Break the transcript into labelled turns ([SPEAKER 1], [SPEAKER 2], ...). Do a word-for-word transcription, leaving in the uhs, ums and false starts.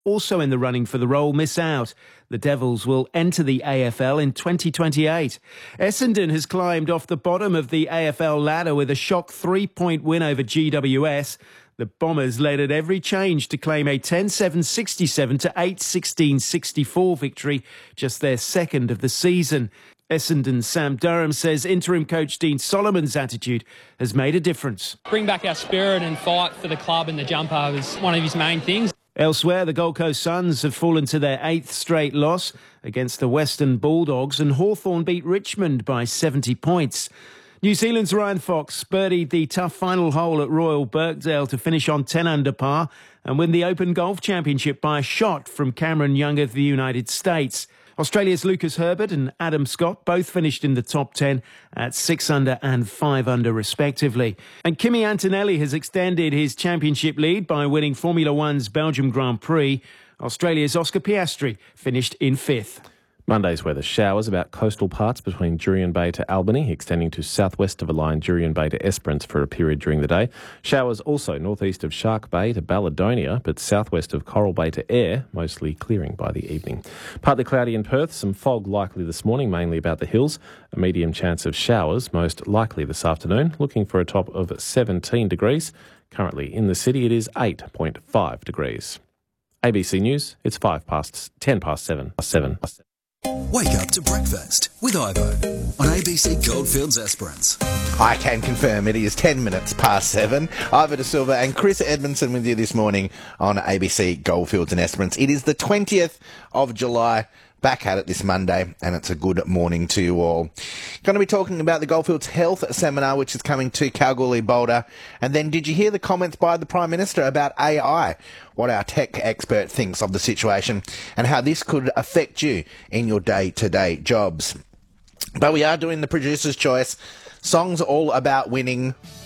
[SPEAKER 1] also in the running for the role, miss out. The Devils will enter the A F L in twenty twenty-eight. Essendon has climbed off the bottom of the A F L ladder with a shock three-point win over G W S. The Bombers led at every change to claim a ten seven sixty-seven to eight sixteen sixty-four victory, just their second of the season. Essendon's Sam Durham says interim coach Dean Solomon's attitude has made a difference.
[SPEAKER 2] Bring back our spirit and fight for the club and the jumper was one of his main things.
[SPEAKER 1] Elsewhere, the Gold Coast Suns have fallen to their eighth straight loss against the Western Bulldogs, and Hawthorn beat Richmond by seventy points. New Zealand's Ryan Fox birdied the tough final hole at Royal Birkdale to finish on ten under par and win the Open Golf Championship by a shot from Cameron Young of the United States. Australia's Lucas Herbert and Adam Scott both finished in the top ten at six under and five under respectively. And Kimi Antonelli has extended his championship lead by winning Formula One's Belgium Grand Prix. Australia's Oscar Piastri finished in fifth.
[SPEAKER 3] Monday's weather: showers about coastal parts between Jurien Bay to Albany, extending to southwest of a line Jurien Bay to Esperance for a period during the day. Showers also northeast of Shark Bay to Balladonia, but southwest of Coral Bay to Ayr, mostly clearing by the evening. Partly cloudy in Perth, some fog likely this morning, mainly about the hills. A medium chance of showers, most likely this afternoon, looking for a top of seventeen degrees. Currently in the city it is eight point five degrees. A B C News, it's five past, ten past seven. seven.
[SPEAKER 4] Wake up to breakfast with Ivo on A B C Goldfields Esperance.
[SPEAKER 5] I can confirm it is ten minutes past seven. Ivo De Silva and Chris Edmondson with you this morning on A B C Goldfields and Esperance. It is the twentieth of July. Back at it this Monday, and it's a good morning to you all. Going to be talking about the Goldfields Health Seminar, which is coming to Kalgoorlie Boulder. And then, did you hear the comments by the Prime Minister about A I? What our tech expert thinks of the situation and how this could affect you in your day-to-day jobs. But we are doing the producer's choice. Songs all about winning.